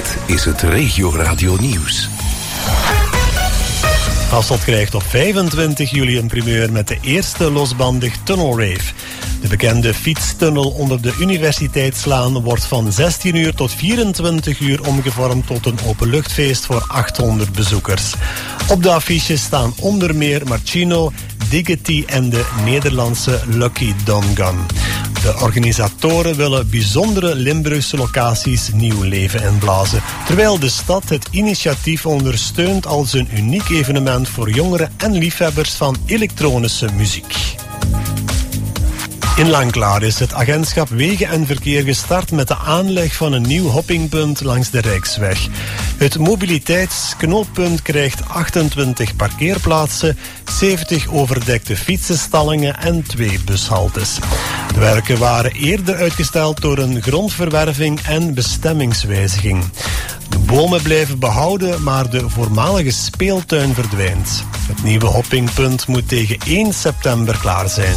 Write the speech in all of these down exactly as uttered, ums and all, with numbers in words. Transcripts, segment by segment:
Dit is het Regio Radio Nieuws. Hasselt krijgt op vijfentwintig juli een primeur met de eerste losbandig tunnelrave. De bekende fietstunnel onder de Universiteitslaan wordt van zestien uur tot vierentwintig uur omgevormd tot een openluchtfeest voor achthonderd bezoekers. Op de affiche staan onder meer Marcino, Diggity en de Nederlandse Lucky Dongun. De organisatoren willen bijzondere Limburgse locaties nieuw leven inblazen, terwijl de stad het initiatief ondersteunt als een uniek evenement voor jongeren en liefhebbers van elektronische muziek. In Langklaar is het agentschap Wegen en Verkeer gestart met de aanleg van een nieuw hoppingpunt langs de Rijksweg. Het mobiliteitsknooppunt krijgt achtentwintig parkeerplaatsen, zeventig overdekte fietsenstallingen en twee bushaltes. De werken waren eerder uitgesteld door een grondverwerving en bestemmingswijziging. De bomen blijven behouden, maar de voormalige speeltuin verdwijnt. Het nieuwe hoppingpunt moet tegen één september klaar zijn.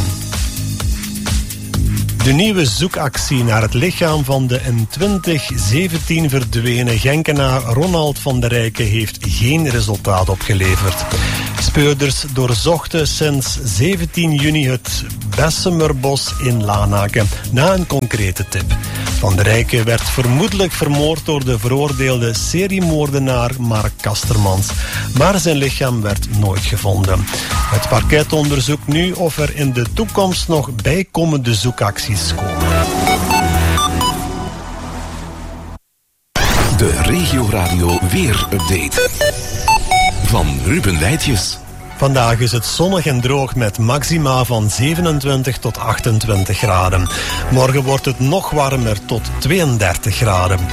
De nieuwe zoekactie naar het lichaam van de in twintig zeventien verdwenen Genkenaar Ronald van der Rijken heeft geen resultaat opgeleverd. Speurders doorzochten sinds zeventien juni het Bessemerbos in Lanaken na een concrete tip. Van der Rijken werd vermoedelijk vermoord door de veroordeelde seriemoordenaar Mark Kastermans, maar zijn lichaam werd nooit gevonden. Het parket onderzoekt nu of er in de toekomst nog bijkomende zoekacties komen. De Regio Radio Weer-update van Ruben Weitjes. Vandaag is het zonnig en droog met maxima van zevenentwintig tot achtentwintig graden. Morgen wordt het nog warmer tot tweeëndertig graden.